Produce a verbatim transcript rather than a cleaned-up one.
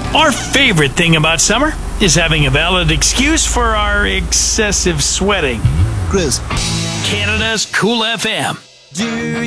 Our favorite thing about summer is having a valid excuse for our excessive sweating. Chris. Canada's Cool F M. Do